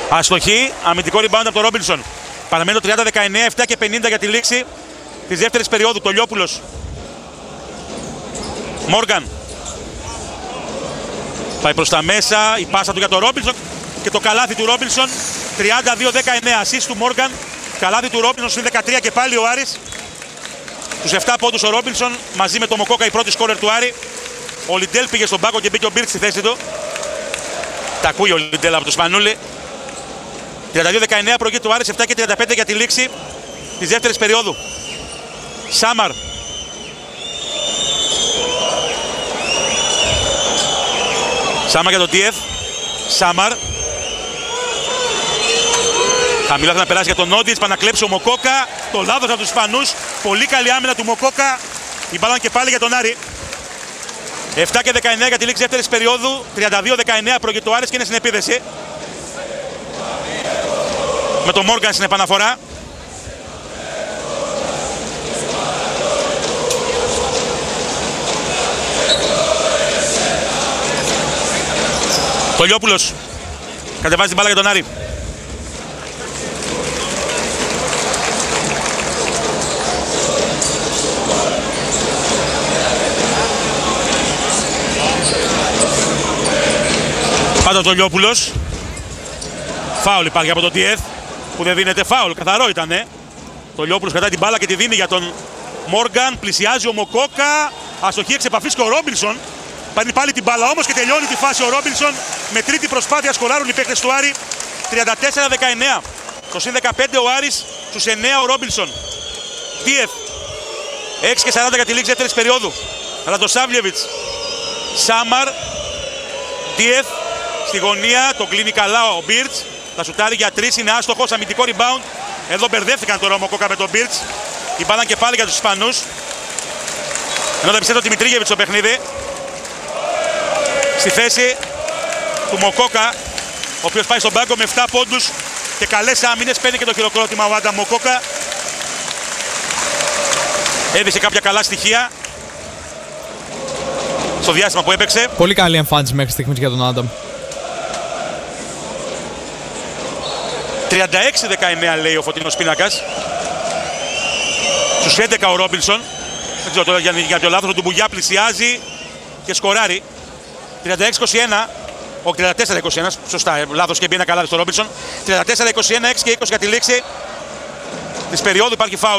Αστοχή, αμυντικό rebound από τον Ρόμπινσον. Παραμένει το 30-19, 7 και 50 για τη λήξη της δεύτερης περίοδου. Το Λιόπουλος. Μόργαν. Πάει προς τα μέσα, η πάσα του για τον Ρόμπινσον και το καλάθι του Ρόμπινσον. 32-19, assist του Μόργαν. Καλάθι του Ρόμπινσον στην 13 και πάλι ο Άρης. Τους 7 πόντους ο Ρόμπινσον μαζί με τον Μοκόκα, η πρώτη σκόρερ του Άρη. Ο Λιντέλ πήγε στον πάγκο και μπήκε ο Μπίρτς στη θέση του. Τα ακούει ο Λιντέλ από το Σπανούλη. 32-19 προηγεί του Άρης, 7 και 35 για τη λήξη της δεύτερης περίοδου. Σάμαρ. Σάμαρ για τον Τίεθ. Σάμαρ. Χαμηλά θα περάσει για τον Νόντιτς, πάει να κλέψει ο Μοκόκα. Το λάθος από τους Ισπανούς. Πολύ καλή άμυνα του Μοκόκα. Η μπάλα και πάλι για τον Άρη. 7 και 19 για τη λήξη δεύτερης περίοδου. 32-19 προηγεί το Άρης και είναι στην επίδεση. Με τον Μόργαν στην επαναφορά. Το Λιόπουλος κατεβάζει την μπάλα για τον Άρη. Πάντα το Λιόπουλος. Φάουλ υπάρχει από τον Τίεθ που δεν δίνεται φάουλ, καθαρό ήτανε. Το Λιόπουλος κρατάει την μπάλα και τη δίνει για τον Μόργαν. Πλησιάζει ο Μοκόκα. Αστοχή εξ επαφής και ο Ρόμπινσον. Παίρνει πάλι την μπάλα όμως και τελειώνει τη φάση ο Ρόμπινσον. Με τρίτη προσπάθεια σκοράρουν οι παίκτες του Άρη. 34-19. Το συν 15 ο Άρης, στους 9 ο Ρόμπινσον. Τίεθ. 6 και 40 για τη λήξη δεύτερης περίοδου. Ραντοσάβλιεβιτς. Σάμαρ. Τίεθ. Στη γωνία, το κλείνει καλά ο Μπίρτς. Θα σουτάρει για 3, είναι άστοχος, αμυντικό rebound. Εδώ μπερδεύτηκαν τώρα ο Μοκόκα με τον Μπίρτς. Η μπάλα και πάλι για τους Ισπανούς. Ενώ θα επιστρέψει ο Δημητρίγεβιτς στο παιχνίδι. Στη θέση του Μοκόκα, ο οποίος πάει στον πάγκο με 7 πόντους και καλές άμυνες. Παίρνει και το χειροκρότημα ο Άντα Μοκόκα. Έδειξε κάποια καλά στοιχεία στο διάστημα που έπαιξε. Πολύ καλή εμφάνιση μέχρι στιγμής για τον Άνταμ. 36-19 λέει ο Φωτεινός Πίνακας. Στους 11 ο Ρόμπινσον. Δεν ξέρω τώρα για ποιο λάθος. Ο Ντουμπουλιά πλησιάζει και σκοράρει. 36-21. Όχι, 34-21. Σωστά, λάθος και μπει ένα καλάθι στο Ρόμπινσον. 34-21, 6 και 20 για τη λήξη της περίοδου. Υπάρχει φάουλ.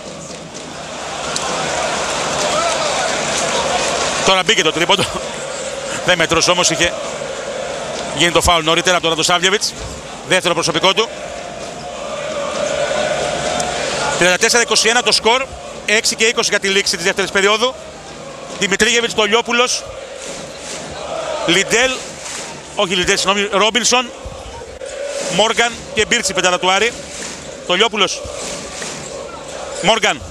Τώρα μπήκε το τρίποντο. Δεν μετρούσε όμως, είχε γίνει το φάουλ νωρίτερα από τον Ραντοσάβλιεβιτς. Δεύτερο προσωπικό του. 34-21 το σκορ. 6 και 20 για τη λήξη της δεύτερης περίοδου. Δημητρίγεβιτς, το Λιόπουλος. Λιντέλ. Όχι Λιντέλ, συγγνώμη. Ρόμπινσον. Μόργαν και Μπίρτς η πεντάδα του Άρη. Το Λιόπουλος. Μόργαν.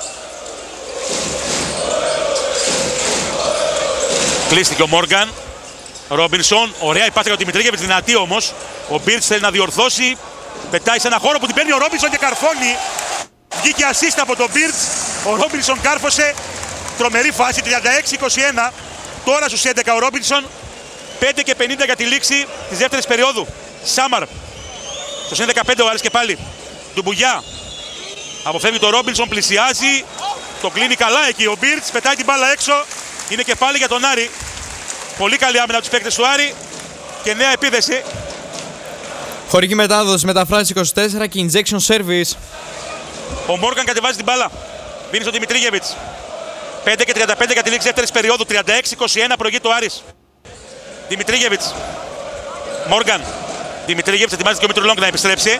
Κλείστηκε ο Μόργαν. Ρόμπινσον. Ωραία η πάσα για τον Δημητρίγεβιτς, δυνατή όμως. Ο Μπίρτς θέλει να διορθώσει. Πετάει σε ένα χώρο που την παίρνει ο Ρόμπινσον και καρφώνει. Βγήκε assist από τον Μπίρτς. Ο Ρόμπινσον κάρφωσε. Τρομερή φάση. 36-21. Τώρα στους 11 ο Ρόμπινσον. 5 και 50 για τη λήξη της δεύτερης περίοδου. Σάμαρ. Στο συν 15 ο Άρης και πάλι. Ντουμπουλιά. Αποφεύγει τον Ρόμπινσον. Πλησιάζει. Το κλείνει καλά εκεί ο Μπίρτς. Πετάει την μπάλα έξω. Είναι και πάλι για τον Άρη. Πολύ καλή άμυνα από τους παίκτες του Άρη. Και νέα επίδεση. Χωρική μετάδοση, μεταφράση 24 και injection service. Ο Μόργαν κατεβάζει την μπάλα. Μπαίνει στον Δημητρίγεβιτς. 5 και 35 για τη λήξη δεύτερης περίοδου. 36-21 προηγεί το Άρης. Δημητρίγεβιτς. Μόργαν. Δημητρίγεβιτς ετοιμάζεται και ο Μήτρου Λόγκ να επιστρέψει.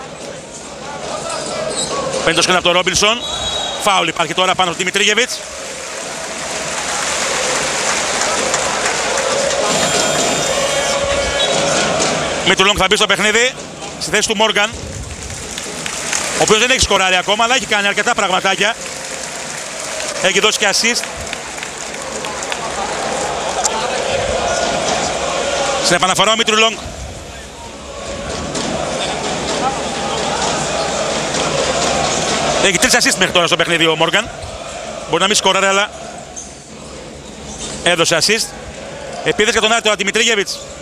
Παίρνει το σκριν από τον Ρόμπινσον. Φάουλ υπάρχει τώρα πάνω στον Δημητρίγεβιτς. Μήτρου Λόγκ θα μπει στο παιχνίδι στη θέση του Μόργαν, ο οποίος δεν έχει σκοράρει ακόμα, αλλά έχει κάνει αρκετά πραγματάκια. Έχει δώσει και assist. Στην επαναφορά ο Μήτρου Λόγκ. Έχει 3 assist μέχρι τώρα στο παιχνίδι ο Μόργαν. Μπορεί να μην σκοράρει, αλλά έδωσε assist. Επίδεση για τον Άρη τώρα, Δημητρίγεβιτς.